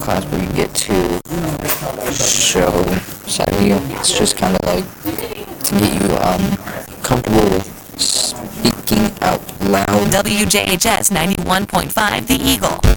class where you get to show side of you. It's just kind of like to get you comfortable with speaking out loud. WJHS 91.5 The Eagle.